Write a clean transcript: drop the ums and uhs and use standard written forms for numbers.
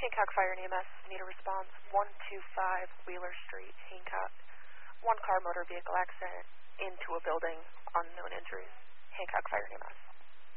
Hancock Fire and EMS, need a response, 125 Wheeler Street, Hancock. One car motor vehicle accident into a building, unknown injuries. Hancock Fire and EMS.